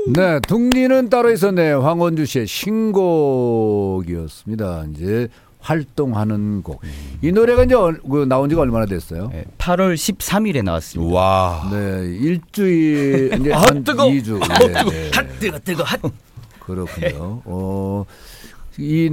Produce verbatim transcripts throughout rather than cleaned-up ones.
네, 둥리는 따로 있었네. 황원주 씨의 신곡이었습니다. 이제 활동하는 곡. 이 노래가 이제 나온 지가 얼마나 됐어요? 네, 팔월 십삼일에 나왔습니다. 와. 네, 일주일 이제 아, 한 뜨거. 이 주. 아, 네, 뜨거. 네. 핫 뜨거 뜨거 핫. 그렇군요. 어, 이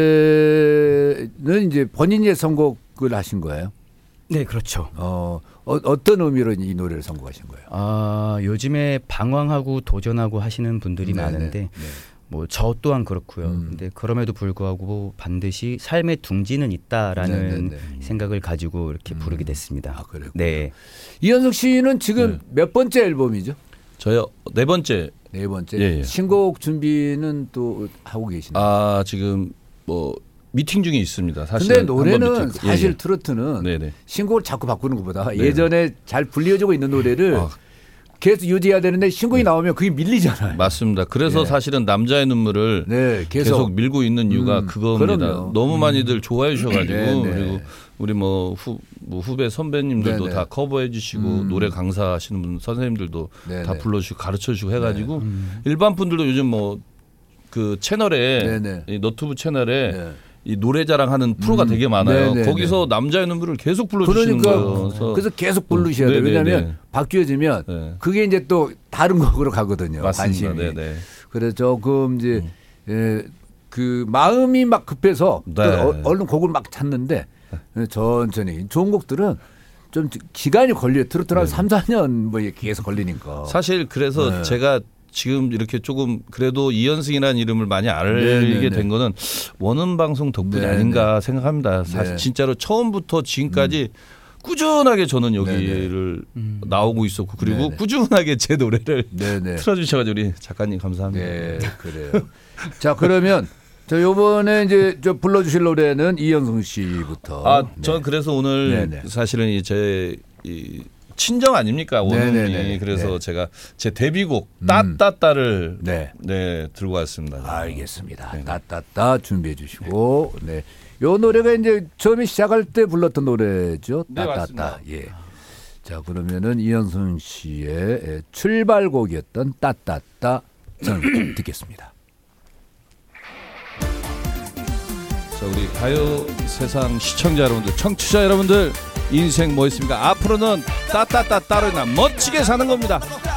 노래는 이제 본인의 선곡을 하신 거예요? 네, 그렇죠. 어, 어 어떤 의미로 이 노래를 선곡하신 거예요? 아, 요즘에 방황하고 도전하고 하시는 분들이 네네. 많은데 네. 뭐 저 또한 그렇고요. 음. 근데 그럼에도 불구하고 반드시 삶의 둥지는 있다라는 네네네. 생각을 가지고 이렇게 음. 부르게 됐습니다. 아, 그래요? 네. 이현석 씨는 지금 네. 몇 번째 앨범이죠? 저요 네 번째. 네 번째. 예, 예. 신곡 준비는 또 하고 계시나요? 아 지금 뭐 미팅 중에 있습니다. 사실. 근데 노래는 사실 예, 예. 트로트는 네네. 신곡을 자꾸 바꾸는 것보다 네. 예전에 잘 불리어지고 있는 노래를 아. 계속 유지해야 되는데 신곡이 나오면 그게 밀리잖아요. 맞습니다. 그래서 네. 사실은 남자의 눈물을 네, 계속, 계속, 밀고 있는 이유가 음, 그겁니다. 그럼요. 너무 많이들 좋아해 주셔가지고 네, 네. 그리고 우리 뭐, 후, 뭐 후배 선배님들도 네, 네. 다 커버해 주시고 음. 노래 강사하시는 분 선생님들도 네, 다 네. 불러주시고 가르쳐 주시고 해가지고 네. 음. 일반 분들도 요즘 뭐 그 채널에 네, 네. 이 너튜브 채널에 네. 이 노래자랑하는 프로가 음. 되게 많아요. 네, 네, 거기서 남자의 눈물을 계속 불러주시는 그러니까 거예요. 그래서, 그래서 계속 부르셔야 돼요. 네, 네, 왜냐하면 네. 바뀌어지면 네. 그게 이제 또 다른 곡으로 가거든요. 맞습니다. 관심이. 네네. 그래서 조금 이제 음. 예, 그 마음이 막 급해서 또 네. 어- 얼른 곡을 막 찾는데 천천히 좋은 곡들은 좀 기간이 걸려요. 트로트는 네. 삼, 사 년 뭐 이렇게 계속 걸리니까. 사실 그래서 네. 제가 지금 이렇게 조금 그래도 이현승이라는 이름을 많이 네, 알게 네, 네. 된 거는 원음 방송 덕분이 네, 아닌가 생각합니다. 사실 네. 진짜로 처음부터 지금까지 꾸준하게 저는 여기를 음. 나오고 있었고 그리고 네, 네. 꾸준하게 제 노래를 네네. 틀어주셔가지고 우리 작가님 감사합니다. 네, 그래요. 자, 그러면 저 요번에 이제 저 불러주실 노래는 이현승 씨부터. 아, 네. 전 그래서 오늘 네, 네. 사실은 이제 이 친정 아닙니까 원음이 네, 네, 네. 그래서 네. 제가 제 데뷔곡 음. 따따따를 네. 네 들고 왔습니다. 알겠습니다. 네. 따따따 준비해 주시고. 네. 요 노래가 이제 처음에 시작할 때 불렀던 노래죠. 네, 따따따. 맞습니다. 예. 자, 그러면은 이현승 씨의 출발곡이었던 따따따 저는 듣겠습니다. 자, 우리 가요 세상 시청자 여러분들, 청취자 여러분들, 인생 뭐 있습니까? 앞으로는 따따따 따로나 멋지게 사는 겁니다.